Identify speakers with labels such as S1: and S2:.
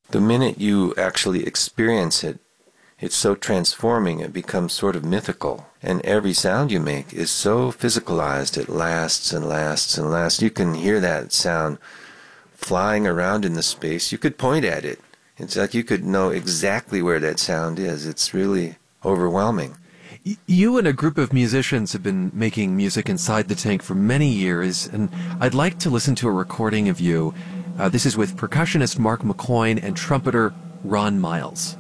S1: The minute you actually experience it, it's so transforming, it becomes sort of mythical. And every sound you make is so physicalized, it lasts and lasts and lasts. You can hear that sound flying around in the space. You could point at it. It's like you could know exactly where that sound is. It's really overwhelming.
S2: You and a group of musicians have been making music inside the tank for many years, and I'd like to listen to a recording of you. This is with percussionist Mark McCoyne and trumpeter Ron Miles.